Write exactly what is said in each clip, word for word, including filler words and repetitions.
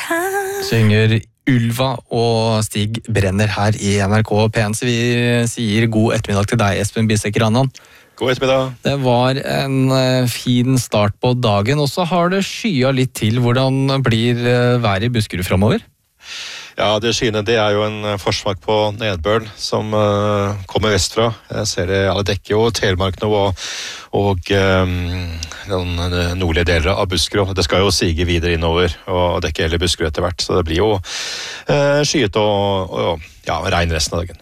Synger Ulva og Stig Brenner her i N R K P en, så vi sier god ettermiddag til deg, Espen Bisek Rannan. God ettermiddag. Det var en fin start på dagen, og så har det skya litt til. Hvordan blir været i Buskerud fremover? Ja, det skyene, det er jo en forsmak på nedbør som uh, kommer vestfra. Jeg ser det, alle dekker jo Telemark nå og, og um, den nordlige deler av Buskerud. Det skal jo sige videre innover og dekke hele Buskerud etter hvert, så det blir jo uh, skyet og, og ja, regn resten av dagen.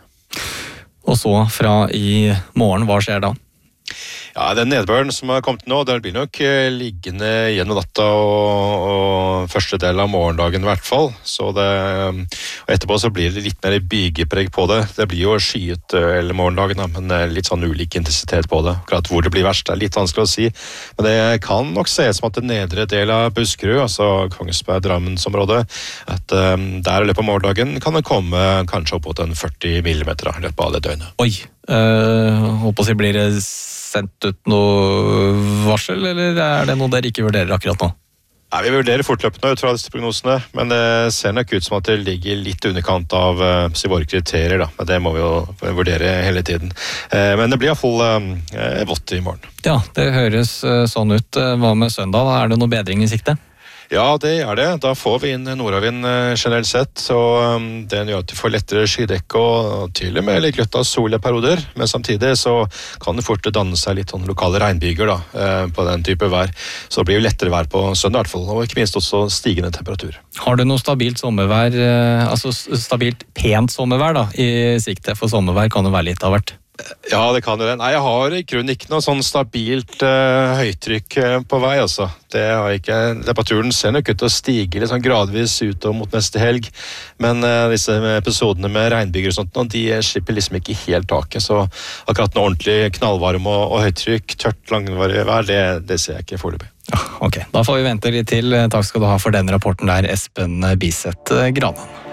Og så fra i morgen, hva skjer da? Ja, den nedbøren som har kommet nå, den blir nok liggende gjennom natta og, og første del av morgendagen i hvert fall. Så det, og etterpå så blir det litt mer bygepreg på det. Det blir jo skyet hele morgendagen, men litt sånn ulik intensitet på det. Akkurat hvor det blir verst, det er litt vanskelig å si. Men det kan nok se som at den nedre del av Buskerud, altså Kongsberg-Drammensområdet, at um, der i løpet av morgendagen kan det komme kanskje opp mot en førti millimeter i løpet av det døgnet. Oi, øh, håper å si, blir det sendt ut noe varsel, eller er det noe dere ikke vurderer akkurat nå? Nei, vi vurderer fortløpende ut fra disse prognosene, men det ser nok ut som at det ligger litt underkant av uh, våre kriterier, da. Men det må vi jo vurdere hele tiden. Uh, men det blir i hvert fall uh, vått i morgen. Ja, det høres uh, sånn ut. Hva med søndag? Er det noe bedring i sikte? Ja, det er det. Da får vi inn nordavind generelt sett, og um, den gjør at du får lettere skydekke og til og med litt gløtt av sol i perioder, men samtidig så kan det fort danne seg litt sånn lokale regnbyger da, uh, på den type vær. Så det blir jo lettere vær på søndag i hvert fall, og ikke minst også stigende temperatur. Har du noe stabilt sommervær, uh, altså stabilt pent sommervær da, i sikte? For sommervær kan det være litt av hvert. Ja, det kan jo det. Nei, jeg har i grunnen ikke noe sånn stabilt uh, høytrykk uh, på vei, altså. Det har jeg ikke. Temperaturen ser nok ut til å stige litt sånn gradvis ut og mot neste helg, men uh, disse episodene med regnbyger og sånt, de slipper liksom ikke helt taket, så akkurat noe ordentlig knallvarm og, og høytrykk, tørt, langvarig vær, det, det ser jeg ikke foreløpig. Ok, da får vi vente litt til. Takk skal du ha for den rapporten der, Espen Bisek Rannan.